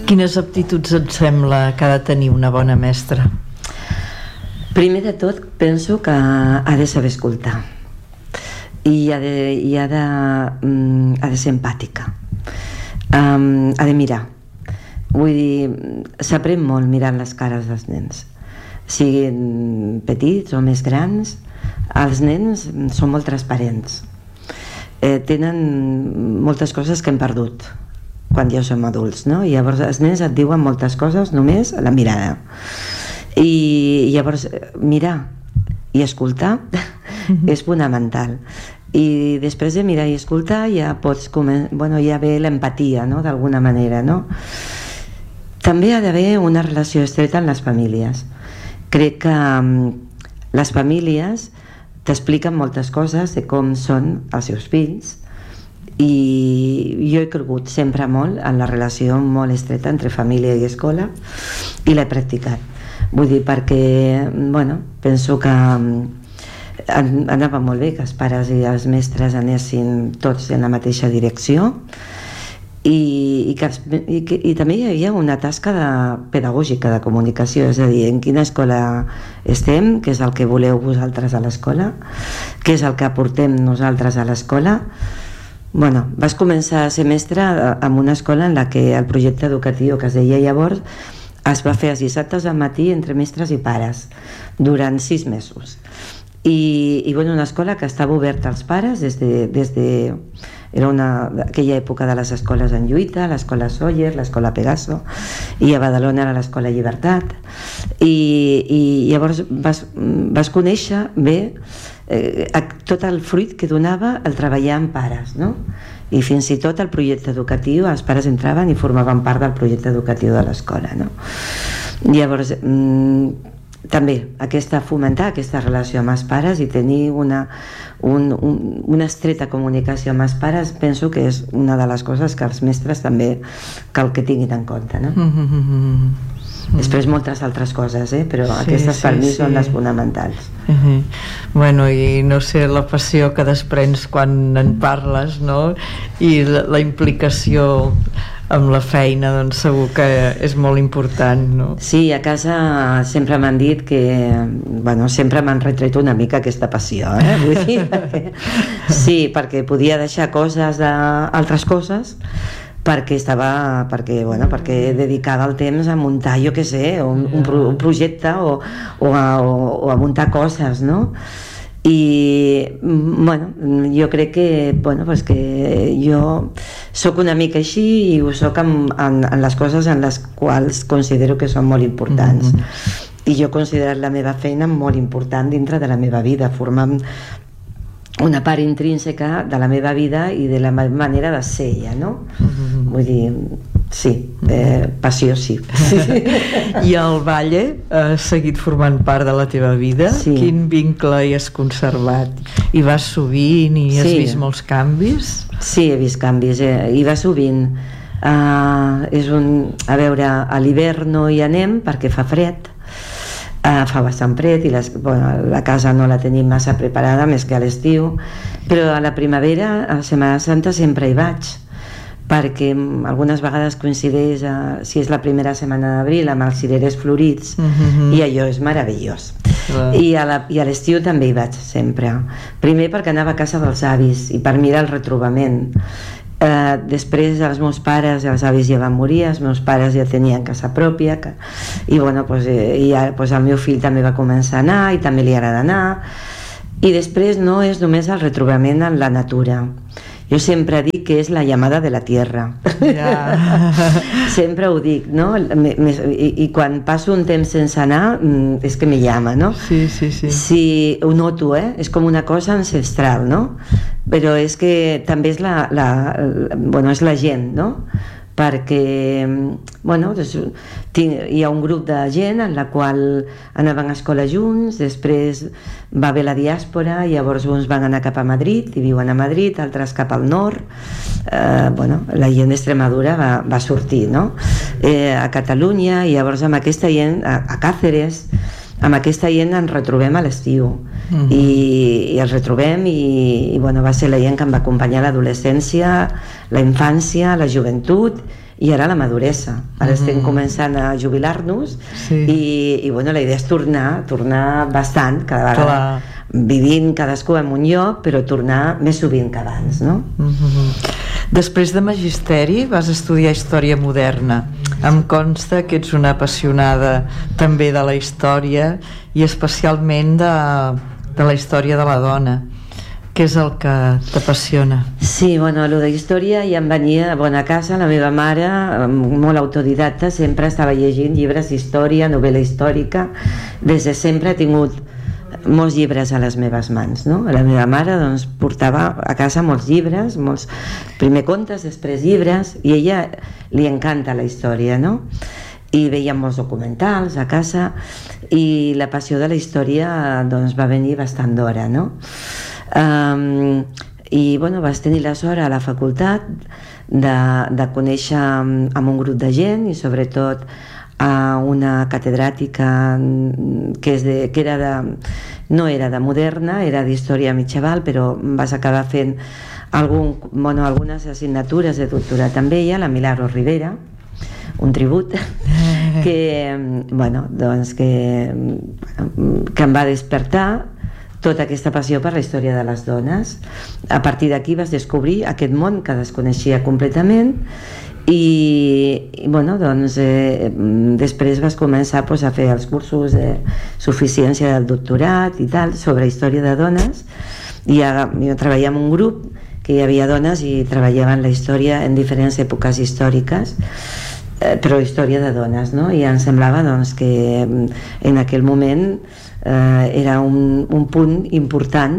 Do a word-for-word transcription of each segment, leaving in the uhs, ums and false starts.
Quines aptituds et sembla que ha de tenir una bona mestra? Primer de tot, penso que ha de saber escoltar i ha de, i ha de, um, ha de ser empàtica, um, ha de mirar. Vull dir, s'aprèn molt mirant les cares dels nens, siguin petits o més grans. Els nens són molt transparents, eh, tenen moltes coses que hem perdut quan ja som adults, no? I llavors els nens et diuen moltes coses només a la mirada, i llavors mirar i escoltar mm-hmm. és fonamental. I després de mirar i escoltar ja pots comen- bueno, ja ve l'empatia, no? D'alguna manera, no? També ha d'haver una relació estreta en les famílies. Crec que um, les famílies t'expliquen moltes coses de com són els seus fills, i jo he cregut sempre molt en la relació molt estreta entre família i escola, i l'he practicat. Vull dir, perquè bueno, penso que anava molt bé que els pares i els mestres anessin tots en la mateixa direcció, i, i, que, i, que, i també hi havia una tasca de, pedagògica de comunicació, és a dir, en quina escola estem, què és el que voleu vosaltres a l'escola, què és el que aportem nosaltres a l'escola. Bueno, vas començar a ser mestre en una escola en la que el projecte educatiu que es deia llavors es va fer els dissabtes al matí entre mestres i pares durant sis mesos. I, i bueno, una escola que estava oberta als pares des de, des de era una, aquella època de les escoles en lluita, l'escola Sóller, l'escola Pegaso, i a Badalona era l'escola Llibertat, i, i llavors vas, vas conèixer bé eh, tot el fruit que donava el treballar amb pares, no? I fins i tot el projecte educatiu, els pares entraven i formaven part del projecte educatiu de l'escola, no? Llavors mmm, també aquesta, fomentar aquesta relació amb els pares i tenir una, un, un, una estreta comunicació amb els pares, penso que és una de les coses que els mestres també cal que tinguin en compte, no? Mm-hmm. Després moltes altres coses, eh? Però sí, aquestes per sí, mi sí. són les fonamentals. Uh-huh. Bueno, i no sé, la passió que desprens quan en parles, no? I la, la implicació amb la feina, doncs segur que és molt important, no? Sí, a casa sempre m'han dit que, bueno, sempre m'han retret una mica aquesta passió, eh? Vull dir, perquè, sí, perquè podia deixar coses d'altres coses, perquè estava, perquè, bueno, perquè dedicava el temps a muntar, jo què sé, un, un, pro, un projecte o, o, a, o, o a muntar coses, no? I, bueno, jo crec que, bueno, pues que jo sóc una mica així i ho sóc en, en, en les coses en les quals considero que són molt importants. Mm-hmm. I jo considero la meva feina molt important dintre de la meva vida, formant una part intrínseca de la meva vida i de la manera de ser ja, no? Mm-hmm. Vull dir, sí, eh, passió sí. I el ball ha seguit formant part de la teva vida? Sí. Quin vincle hi has conservat? Hi vas sovint i has sí. vist molts canvis? Sí, he vist canvis, eh? Hi va sovint. Uh, és un, a veure, a l'hivern no hi anem perquè fa fred. Uh, fa bastant fred i les, bueno, la casa no la tenim massa preparada, més que a l'estiu, però a la primavera, a Setmana Santa sempre hi vaig, perquè algunes vegades coincideix, uh, si és la primera setmana d'abril, amb els cirerers florits, mm-hmm. i allò és meravellós. Wow. I a la, i a l'estiu també hi vaig sempre, primer perquè anava a casa dels avis i per mirar el retrobament. Uh, després els meus pares, els avis ja van morir, els meus pares ja tenien casa pròpia, que, i bueno, pues, eh, i ja, pues, el meu fill també va començar a anar i també li agrada anar, i després no és només el retrobament en la natura. Jo sempre dic que és la llamada de la tierra. Yeah. Sempre ho dic, no? I, i quan passo un temps sense anar és que me llama, no? Sí, sí, sí. Sí, ho noto, eh? És com una cosa ancestral, no? Però és que també és la, la, la, bueno, és la gent, no? Perquè, bueno, doncs, tinc, hi ha un grup de gent en la qual anaven a escola junts, després va haver la diàspora, llavors uns van anar cap a Madrid i viuen a Madrid, altres cap al nord, eh, bueno, la gent d'Extremadura va, va sortir, no? Eh, a Catalunya, i llavors amb aquesta gent, a, a Càceres, amb aquesta gent ens retrobem a l'estiu, mm-hmm. I, i els retrobem i, i bueno, va ser la gent que em va acompanyar a l'adolescència, la infància, la joventut i ara la maduresa. Ara mm. estem començant a jubilar-nos sí. i, i bueno, la idea és tornar, tornar bastant, cada vegada Clar. vivint cadascú en un lloc, però tornar més sovint que abans, no? Mm-hmm. Després de magisteri vas estudiar història moderna. Em consta que ets una apassionada també de la història i especialment de, de la història de la dona. Què és el que t'apassiona? Sí, bueno, allò de història ja em venia a bona casa. La meva mare, molt autodidacta, sempre estava llegint llibres d'història, novel·la històrica. Des de sempre ha tingut molts llibres a les meves mans, no? La meva mare doncs, portava a casa molts llibres, molts, primer contes, després llibres, i a ella li encanta la història, no? I veia molts documentals a casa, i la passió de la història doncs, va venir bastant d'hora, no? Um, i bueno, vas tenir la sort a la facultat de, de conèixer amb un grup de gent i sobretot a una catedràtica que, és de, que era de, no era de moderna, era d'història mitjaval, però vas acabar fent algun, bueno, algunes assignatures de doctorat amb ella, la Milagros Rivera, un tribut que, bueno, doncs que, que em va despertar tota aquesta passió per la història de les dones. A partir d'aquí vas descobrir aquest món que desconeixia completament i, i bueno, doncs eh, després vas començar pues, a fer els cursos de suficiència del doctorat i tal, sobre història de dones, i a, jo treballava en un grup que hi havia dones i treballaven la història en diferents èpoques històriques, eh, però història de dones, no? I em semblava doncs, que en aquell moment eh, era un, un punt important,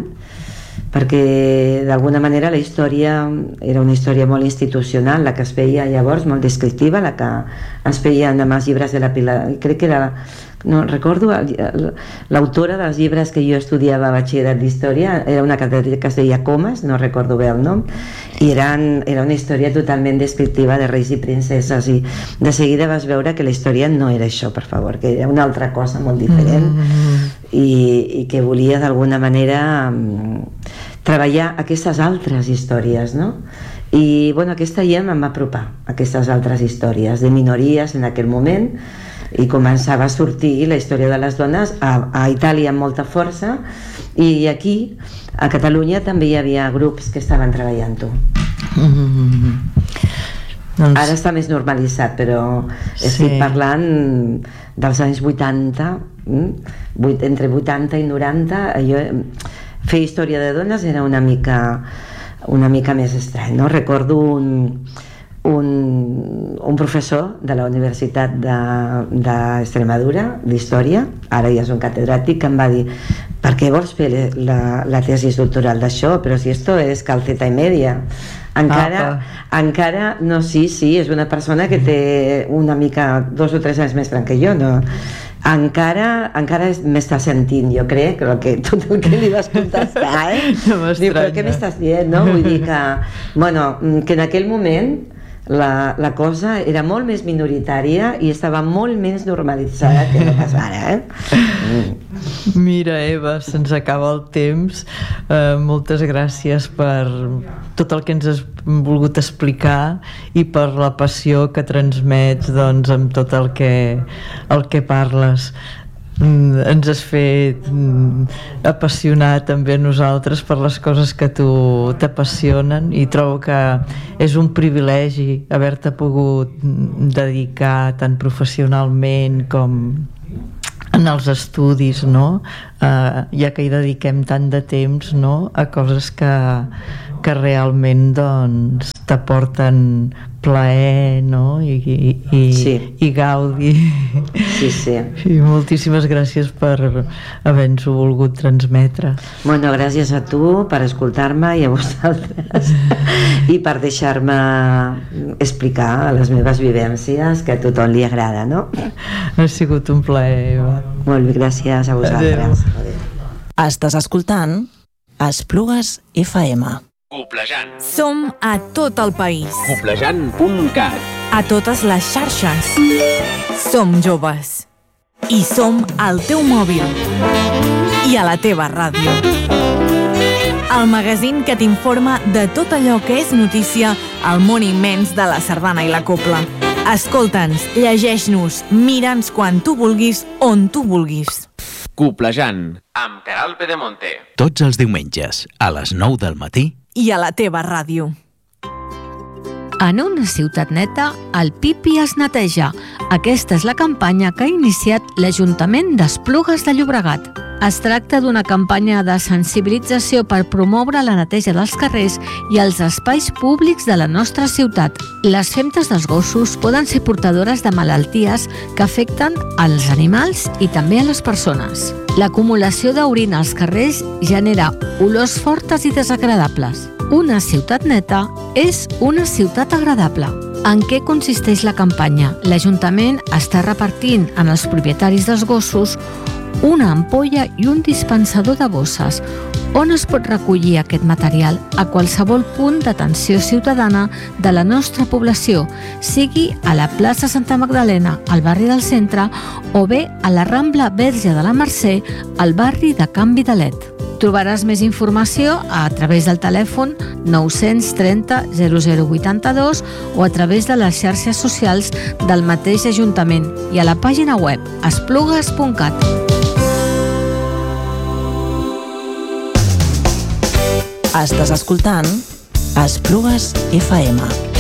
perquè d'alguna manera la història era una història molt institucional, la que es feia llavors, molt descriptiva, la que es feia amb els llibres de la Pilar, crec que era, no recordo, l'autora dels llibres que jo estudiava a batxillerat d'història era una catedràtica que es deia Comas, no recordo bé el nom, i eren, era una història totalment descriptiva de reis i princeses, i de seguida vas veure que la història no era això, per favor, que era una altra cosa molt diferent, mm-hmm. i, i que volia d'alguna manera treballar aquestes altres històries, no? I bueno, aquesta ja em va apropar a aquestes altres històries de minories en aquell moment, i començava a sortir la història de les dones a, a Itàlia amb molta força, i aquí a Catalunya també hi havia grups que estaven treballant-ho. Mm-hmm. Doncs... Ara està més normalitzat, però sí. Estic parlant dels anys vuitanta, entre vuitanta i noranta, jo, fer història de dones era una mica una mica més estrany, no? Recordo un Un, un professor de la Universitat d'Extremadura de, d'Història, ara ja és un catedràtic, que em va dir: per què vols fer la, la tesi doctoral d'això? Però si esto és calceta i media. Encara, ah, encara, no, sí, sí, és una persona que té una mica, dos o tres anys més gran que jo, no? Encara, encara m'està sentint, jo crec, que tot el que li vas contestar, eh? No Diu, però què m'estàs dient, no? Vull dir que, bueno, que en aquell moment La, la cosa era molt més minoritària i estava molt més normalitzada que no pas ara, eh? Mm. Mira, Eva, se'ns acaba el temps. Uh, moltes gràcies per tot el que ens has volgut explicar i per la passió que transmets, doncs, amb tot el que, el que parles. Mm, ens has fet mm, apassionar també a nosaltres per les coses que a tu t'apassionen, i trobo que és un privilegi haver-te pogut dedicar tant professionalment com en els estudis, no? Uh, ja que hi dediquem tant de temps, no? A coses que, que realment doncs, t'aporten plaer, no? I, i, i, sí. i gaudi. Sí, sí. I moltíssimes gràcies per haver-nos-ho volgut transmetre. Bueno, gràcies a tu per escoltar-me i a vosaltres i per deixar-me explicar les meves vivències, que a tothom li agrada, no? Ha sigut un plaer, Eva. Molt bé, gràcies a vosaltres. Adéu. Estàs escoltant Esplugues F M. Coplejant. Som a tot el país. Coplejant punt cat. A totes les xarxes. Som joves. I som al teu mòbil. I a la teva ràdio. El magazín que t'informa de tot allò que és notícia al món immens de la sardana i la cobla. Escolta'ns, llegeix-nos, mira'ns quan tu vulguis, on tu vulguis. Coplejant, amb Queralt Pedemonte. Tots els diumenges, a les nou del matí. I a la teva ràdio. En una ciutat neta, el pipi es neteja. Aquesta és la campanya que ha iniciat l'Ajuntament d'Esplugues de Llobregat. Es tracta d'una campanya de sensibilització per promoure la neteja dels carrers i els espais públics de la nostra ciutat. Les femtes dels gossos poden ser portadores de malalties que afecten als animals i també a les persones. L'acumulació d'orina als carrers genera olors fortes i desagradables. Una ciutat neta és una ciutat agradable. En què consisteix la campanya? L'Ajuntament està repartint en els propietaris dels gossos una ampolla i un dispensador de bosses. On es pot recollir aquest material? A qualsevol punt d'atenció ciutadana de la nostra població, sigui a la plaça Santa Magdalena, al barri del Centre, o bé a la Rambla Verge de la Mercè, al barri de Can Vidalet. Trobaràs més informació a través del telèfon nou-cents trenta zero zero vuitanta-dos o a través de les xarxes socials del mateix Ajuntament i a la pàgina web esplugues punt cat. Estàs escoltant Esplugues F M.